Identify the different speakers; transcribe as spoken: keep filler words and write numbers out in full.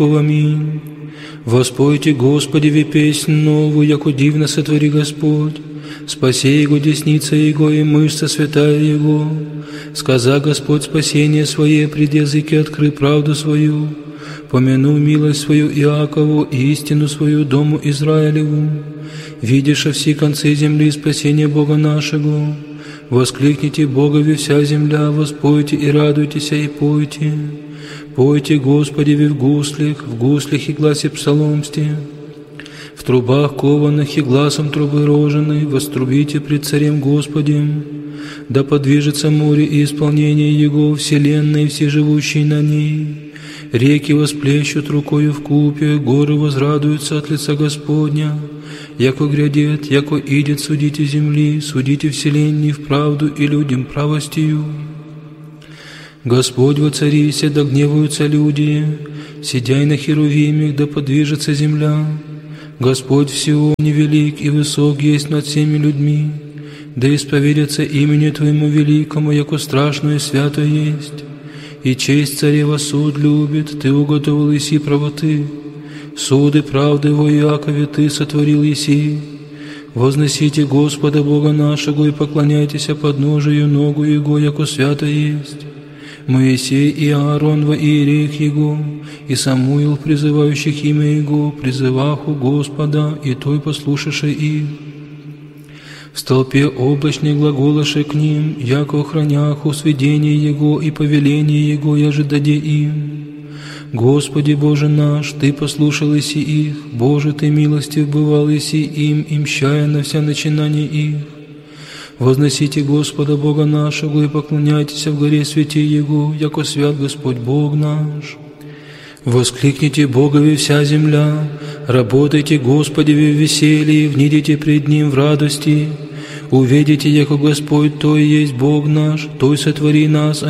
Speaker 1: Аминь. Воспойте Господеве песнь новую, яко дивно сотвори Господь. Спаси Его десница Его и мышца святая Его. Сказа Господь спасение Свое, пред языки откры правду свою. Помяну милость свою Иакову и истину свою дому Израилеву. Видишь все концы земли спасение Бога нашего. Воскликните Богове вся земля, воспойте и радуйтесь и пойте. Пойте Господеве в гуслях, в гуслях и гласе псаломсте. В трубах кованых и гласом трубы роженой вострубите пред Царем Господем. Да подвижется море и исполнение Его, вселенной и все живущие на ней. Реки восплещут рукою в купе, горы возрадуются от лица Господня. Яко грядет, яко идет, судите земли, судите вселенной в правду и людям правостью. Господь воцарися, да гневаются люди, сидяй на херувимах, да подвижется земля. Господь в Сионе велик и высок есть над всеми людьми, да исповедятся имени Твоему великому, яко страшное и свято есть. И честь царева суд любит, Ты уготовил еси правоты, суды правды во Иакове Ты сотворил еси. Возносите Господа Бога нашего и поклоняйтесь подножию ногу Его, яко свято есть. Моисей и Аарон во иереях Его, и Самуил, призывающих имя Его, призываху Господа, и Той послушавший их. В столпе облачной глаголоши к ним, яко охраняху сведение Его и повеление Его, яже даде им. Господи Боже наш, Ты послушал еси их, Боже, Ты милостив бывал еси им, и мщая на вся начинания их. Возносите Господа Бога нашего и поклоняйтесь в горе святи Его, яко свят Господь Бог наш. Воскликните Богове вся земля, работайте Господеве в веселье, внидите пред Ним в радости. Увидите, яко Господь Той есть Бог наш, Той сотвори нас,